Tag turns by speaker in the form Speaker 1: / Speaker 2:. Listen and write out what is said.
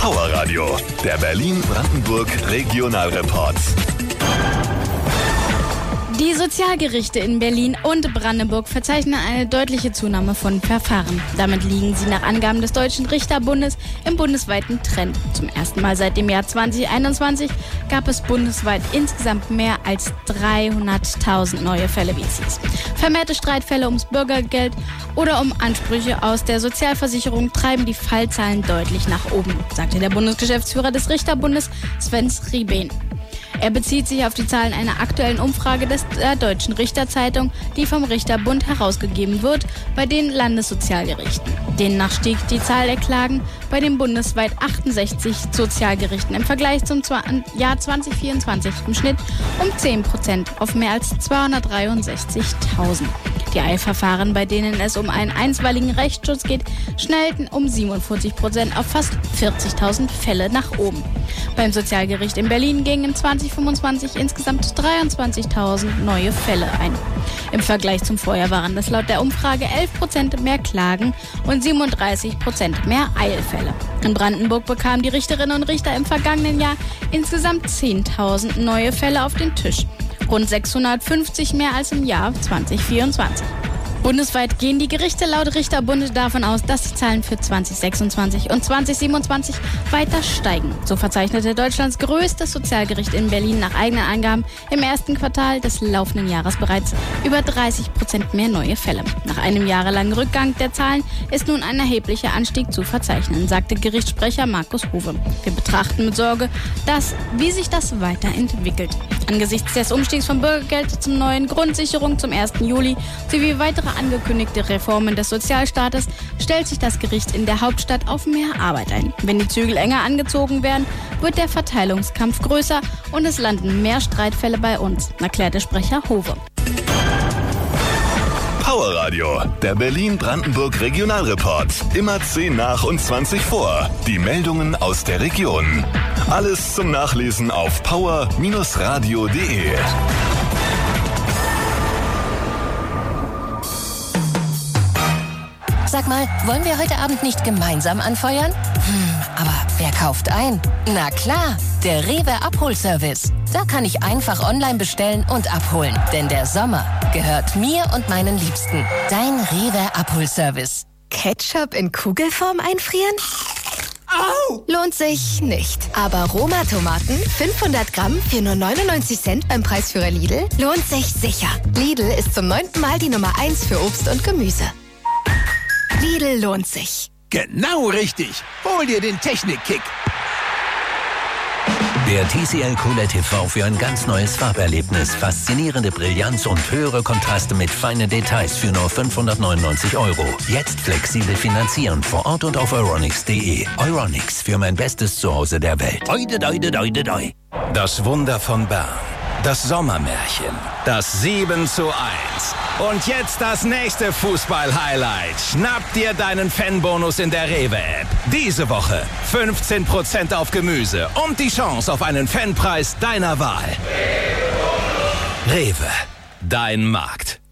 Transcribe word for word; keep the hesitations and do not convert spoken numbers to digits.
Speaker 1: Power Radio, der Berlin-Brandenburg Regionalreport.
Speaker 2: Die Sozialgerichte in Berlin und Brandenburg verzeichnen eine deutliche Zunahme von Verfahren. Damit liegen sie nach Angaben des Deutschen Richterbundes im bundesweiten Trend. Zum ersten Mal seit dem Jahr zwanzig einundzwanzig gab es bundesweit insgesamt mehr als dreihunderttausend neue Fälle, wie es hieß. Vermehrte Streitfälle ums Bürgergeld oder um Ansprüche aus der Sozialversicherung treiben die Fallzahlen deutlich nach oben, sagte der Bundesgeschäftsführer des Richterbundes, Sven Rieben. Er bezieht sich auf die Zahlen einer aktuellen Umfrage des, der Deutschen Richterzeitung, die vom Richterbund herausgegeben wird, bei den Landessozialgerichten. Demnach stieg die Zahl der Klagen bei den bundesweit achtundsechzig Sozialgerichten im Vergleich zum Jahr zwanzig vierundzwanzig im Schnitt um zehn Prozent auf mehr als zweihundertdreiundsechzigtausend. Die Eilverfahren, bei denen es um einen einstweiligen Rechtsschutz geht, schnellten um siebenundvierzig Prozent auf fast vierzigtausend Fälle nach oben. Beim Sozialgericht in Berlin gingen in zwanzig fünfundzwanzig insgesamt dreiundzwanzigtausend neue Fälle ein. Im Vergleich zum Vorjahr waren das laut der Umfrage elf Prozent mehr Klagen und siebenunddreißig Prozent mehr Eilfälle. In Brandenburg bekamen die Richterinnen und Richter im vergangenen Jahr insgesamt zehntausend neue Fälle auf den Tisch. Rund sechshundertfünfzig mehr als im Jahr zwanzig vierundzwanzig. Bundesweit gehen die Gerichte laut Richterbund davon aus, dass die Zahlen für zwanzig sechsundzwanzig und zwanzig siebenundzwanzig weiter steigen. So verzeichnete Deutschlands größtes Sozialgericht in Berlin nach eigenen Angaben im ersten Quartal des laufenden Jahres bereits über dreißig Prozent mehr neue Fälle. Nach einem jahrelangen Rückgang der Zahlen ist nun ein erheblicher Anstieg zu verzeichnen, sagte Gerichtssprecher Markus Howe. Wir betrachten mit Sorge, dass, wie sich das weiterentwickelt. Angesichts des Umstiegs vom Bürgergeld zum neuen Grundsicherung zum ersten Juli sowie weitere angekündigte Reformen des Sozialstaates stellt sich das Gericht in der Hauptstadt auf mehr Arbeit ein. Wenn die Zügel enger angezogen werden, wird der Verteilungskampf größer und es landen mehr Streitfälle bei uns, erklärte Sprecher Howe.
Speaker 1: Power Radio, der Berlin-Brandenburg Regionalreport. Immer zehn nach und zwanzig vor. Die Meldungen aus der Region. Alles zum Nachlesen auf power radio punkt de.
Speaker 3: Sag mal, wollen wir heute Abend nicht gemeinsam anfeuern? Hm, aber wer kauft ein? Na klar, der Rewe Abholservice. Da kann ich einfach online bestellen und abholen. Denn der Sommer gehört mir und meinen Liebsten. Dein Rewe Abholservice.
Speaker 4: Ketchup in Kugelform einfrieren? Au! Lohnt sich nicht. Aber Roma-Tomaten, fünfhundert Gramm für nur neunundneunzig Cent beim Preisführer Lidl, lohnt sich sicher. Lidl ist zum neunten Mal die Nummer eins für Obst und Gemüse. Lidl lohnt sich.
Speaker 5: Genau richtig. Hol dir den Technik-Kick.
Speaker 6: Der T C L Q L E D T V für ein ganz neues Farberlebnis. Faszinierende Brillanz und höhere Kontraste mit feinen Details für nur fünfhundertneunundneunzig Euro. Jetzt flexibel finanzieren vor Ort und auf euronics punkt de. Euronics, für mein bestes Zuhause der Welt. Oide, oide, oide, oide. Das Wunder von Bern. Das Sommermärchen. Das sieben zu eins. Und jetzt das nächste Fußball-Highlight. Schnapp dir deinen Fanbonus in der Rewe-App. Diese Woche fünfzehn Prozent auf Gemüse und die Chance auf einen Fanpreis deiner Wahl. Rewe, dein Markt.